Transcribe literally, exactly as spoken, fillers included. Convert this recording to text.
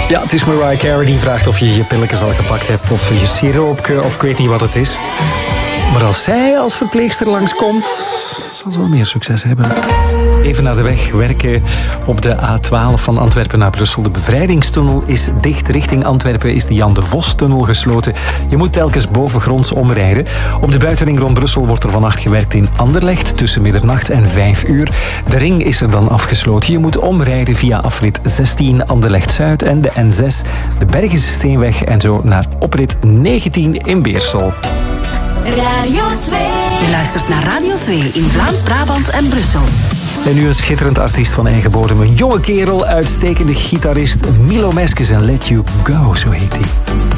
Ja, het is Mariah Carey die vraagt of je je pilletjes al gepakt hebt of je siroopje of ik weet niet wat het is. Maar als zij als verpleegster langskomt, zal ze wel meer succes hebben. Even naar de weg werken op de A twaalf van Antwerpen naar Brussel. De bevrijdingstunnel is dicht. Richting Antwerpen is de Jan de Vos-tunnel gesloten. Je moet telkens bovengronds omrijden. Op de buitenring rond Brussel wordt er vannacht gewerkt in Anderlecht tussen middernacht en vijf uur. De ring is er dan afgesloten. Je moet omrijden via afrit zestien Anderlecht-Zuid en de N zes, de Bergense Steenweg en zo naar oprit negentien in Beersel. Radio twee. Je luistert naar Radio twee in Vlaams-Brabant en Brussel. En nu een schitterend artiest van eigen bodem. Een jonge kerel, uitstekende gitarist Milo Meskes en Let You Go, zo heet hij.